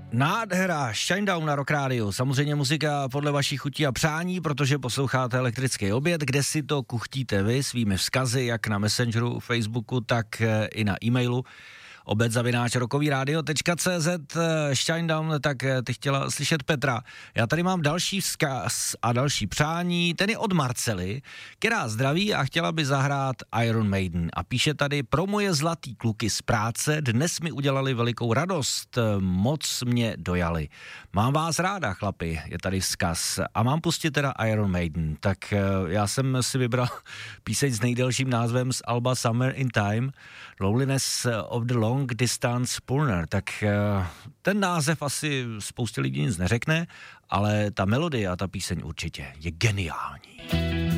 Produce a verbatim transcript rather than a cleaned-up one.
Nádhera, Shinedown na Rock Radio, samozřejmě muzika podle vašich chutí a přání, protože posloucháte Elektrický oběd, kde si to kuchtíte vy svými vzkazy, jak na Messengeru, Facebooku, tak i na e-mailu obed zavináč rockový rádio tečka cé zet. Shinedown, tak ty chtěla slyšet Petra. Já tady mám další vzkaz a další přání, ten je od Marcely, která zdraví a chtěla by zahrát Iron Maiden a píše tady: pro moje zlatý kluky z práce dnes mi udělali velikou radost, moc mě dojali. Mám vás ráda, chlapi, je tady vzkaz a mám pustit teda Iron Maiden, tak já jsem si vybral píseň s nejdelším názvem z alba Summer in Time, Loneliness of the Long Distance Purner, tak ten název asi spoustě lidí nic neřekne, ale ta melodie a ta píseň určitě je geniální.